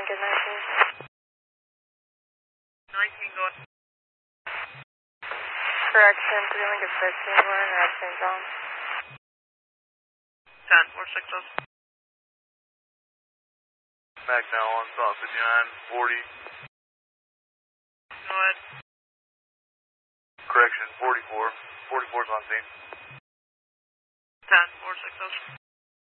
Lincoln 19. 19 going. Correction, 3 Lincoln 15, we're in Red St. John's. 10, 460. Back now on stop 59, 40. Go ahead. Correction, 44. 44's on scene. 10, 460.